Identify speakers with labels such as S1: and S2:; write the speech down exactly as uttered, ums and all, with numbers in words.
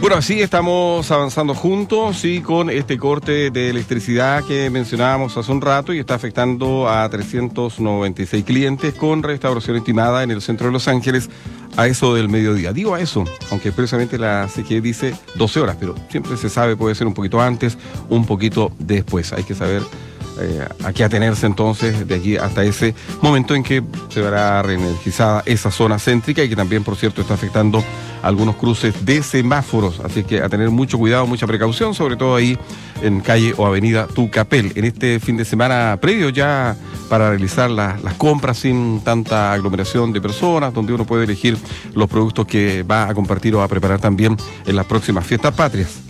S1: Bueno, así estamos avanzando juntos y con este corte de electricidad que mencionábamos hace un rato y está afectando a trescientos noventa y seis clientes con restauración estimada en el centro de Los Ángeles a eso del mediodía. Digo a eso, aunque expresamente la C G E dice doce horas, pero siempre se sabe, puede ser un poquito antes, un poquito después. Hay que saber eh, a qué atenerse entonces de aquí hasta ese momento en que se verá reenergizada esa zona céntrica y que también, por cierto, está afectando algunos cruces de semáforos, así que a tener mucho cuidado, mucha precaución, sobre todo ahí en calle o avenida Tucapel. En este fin de semana previo ya para realizar la, las compras sin tanta aglomeración de personas, donde uno puede elegir los productos que va a compartir o a preparar también en las próximas fiestas patrias.